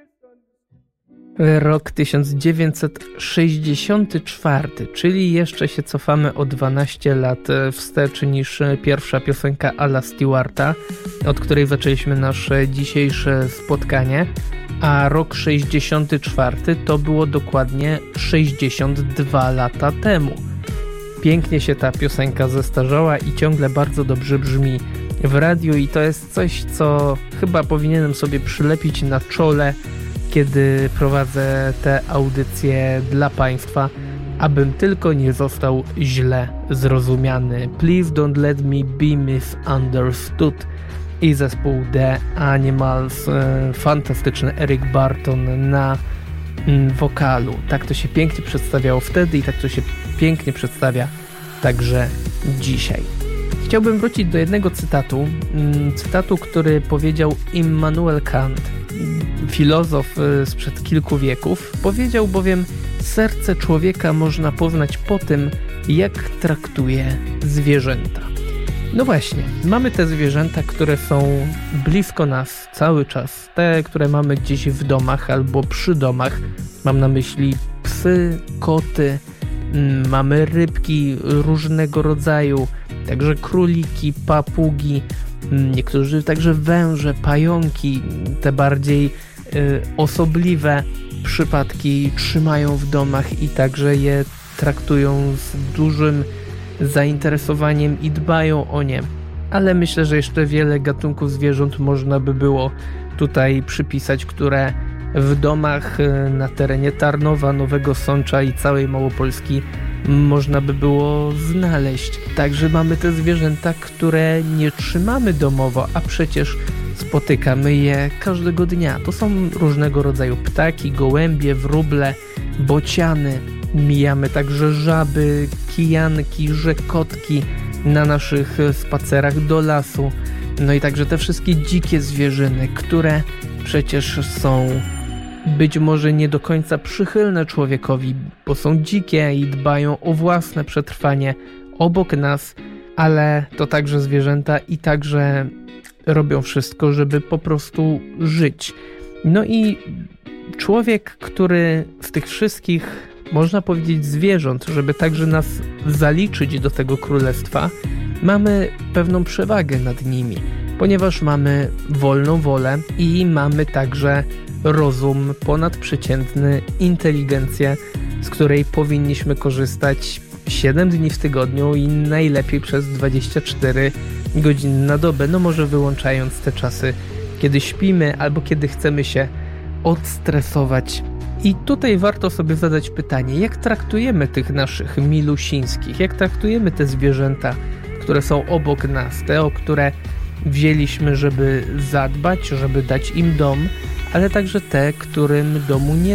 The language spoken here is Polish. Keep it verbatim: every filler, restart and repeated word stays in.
Rok tysiąc dziewięćset sześćdziesiąty czwarty, czyli jeszcze się cofamy o dwanaście lat wstecz niż pierwsza piosenka Ala Stewarta, od której zaczęliśmy nasze dzisiejsze spotkanie, a rok sześćdziesiąty czwarty to było dokładnie sześćdziesiąt dwa lata temu. Pięknie się ta piosenka zestarzała i ciągle bardzo dobrze brzmi w radiu i to jest coś, co chyba powinienem sobie przylepić na czole, kiedy prowadzę te audycje dla Państwa, abym tylko nie został źle zrozumiany. Please don't let me be misunderstood. I zespół The Animals, e, fantastyczny Eric Barton na mm, wokalu. Tak to się pięknie przedstawiało wtedy i tak to się pięknie przedstawia także dzisiaj. Chciałbym wrócić do jednego cytatu, mm, cytatu, który powiedział Immanuel Kant, filozof sprzed kilku wieków. Powiedział bowiem: serce człowieka można poznać po tym, jak traktuje zwierzęta. No właśnie, mamy te zwierzęta, które są blisko nas cały czas. Te, które mamy gdzieś w domach albo przy domach. Mam na myśli psy, koty, mamy rybki różnego rodzaju, także króliki, papugi, niektórzy także węże, pająki, te bardziej y, osobliwe przypadki trzymają w domach i także je traktują z dużym zainteresowaniem i dbają o nie. Ale myślę, że jeszcze wiele gatunków zwierząt można by było tutaj przypisać, które w domach na terenie Tarnowa, Nowego Sącza i całej Małopolski można by było znaleźć. Także mamy te zwierzęta, które nie trzymamy domowo, a przecież spotykamy je każdego dnia. To są różnego rodzaju ptaki, gołębie, wróble, bociany. Mijamy także żaby, kijanki, rzekotki na naszych spacerach do lasu. No i także te wszystkie dzikie zwierzyny, które przecież są być może nie do końca przychylne człowiekowi, bo są dzikie i dbają o własne przetrwanie obok nas, ale to także zwierzęta i także robią wszystko, żeby po prostu żyć. No i człowiek, który z tych wszystkich, można powiedzieć, zwierząt, żeby także nas zaliczyć do tego królestwa, mamy pewną przewagę nad nimi, ponieważ mamy wolną wolę i mamy także rozum ponadprzeciętny, inteligencję, z której powinniśmy korzystać siedem dni w tygodniu i najlepiej przez dwadzieścia cztery godziny na dobę, no może wyłączając te czasy, kiedy śpimy albo kiedy chcemy się odstresować. I tutaj warto sobie zadać pytanie, jak traktujemy tych naszych milusińskich, jak traktujemy te zwierzęta, które są obok nas, te, o które wzięliśmy, żeby zadbać, żeby dać im dom, ale także te, którym domu nie